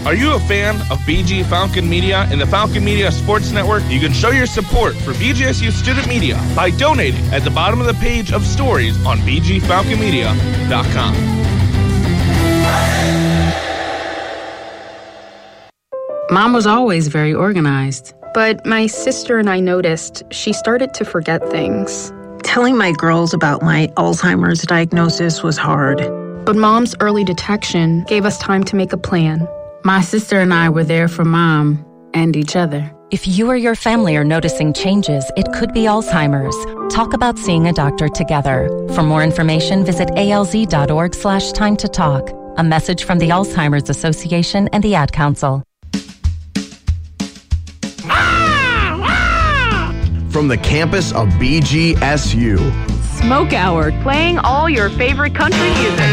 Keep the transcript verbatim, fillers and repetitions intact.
Are you a fan of B G Falcon Media and the Falcon Media Sports Network? You can show your support for B G S U Student Media by donating at the bottom of the page of stories on b g falcon media dot com. Mom was always very organized. But my sister and I noticed she started to forget things. Telling my girls about my Alzheimer's diagnosis was hard. But Mom's early detection gave us time to make a plan. My sister and I were there for Mom and each other. If you or your family are noticing changes, it could be Alzheimer's. Talk about seeing a doctor together. For more information, visit alz.org slash time to talk. A message from the Alzheimer's Association and the Ad Council. From the campus of B G S U. Smoke Hour, playing all your favorite country music.